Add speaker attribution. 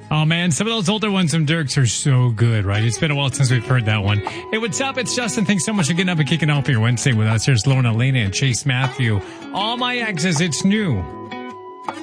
Speaker 1: Oh man, some of those older ones from Dirks are so good, right? It's been a while since we've heard that one. Hey, what's up? It's Justin. Thanks so much for getting up and kicking off your Wednesday with us. Here's Lorna Lena and Chase Matthew. All my exes, it's new.